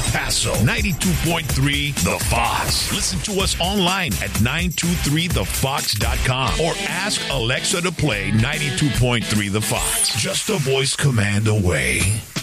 Paso, 92.3 The Fox. Listen to us online at 923thefox.com or ask Alexa to play 92.3 The Fox. Just a voice command away.